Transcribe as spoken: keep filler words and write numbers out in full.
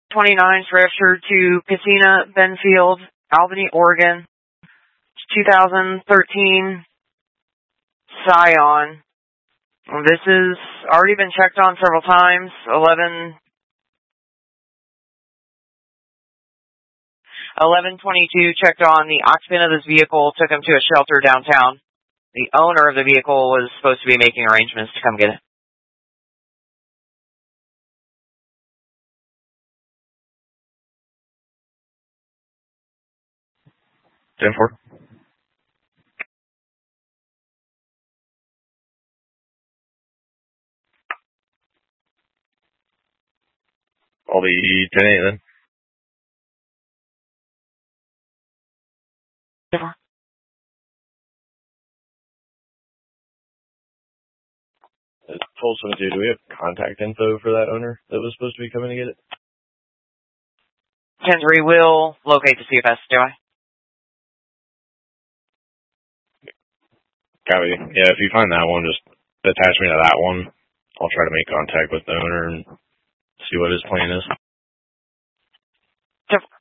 twenty-nine is registered to Casina Benfield, Albany, Oregon. two thousand thirteen Scion. This has already been checked on several times. eleven eleven twenty-two checked on the occupant of this vehicle, took him to a shelter downtown. The owner of the vehicle was supposed to be making arrangements to come get it. ten four. I'll be ten eight then. ten four. twelve seventy-two, do we have contact info for that owner that was supposed to be coming to get it? ten three will locate the C F S, do I? Copy. Yeah, if you find that one, just attach me to that one. I'll try to make contact with the owner and see what his plan is. ten four.